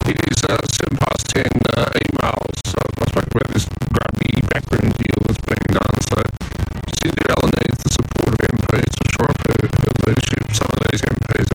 It is 10 past 10 emails. So I spoke about this grubby backroom deal that's being done. So Cinderella needs the support of MPs to shore up her leadership. Some of these MPs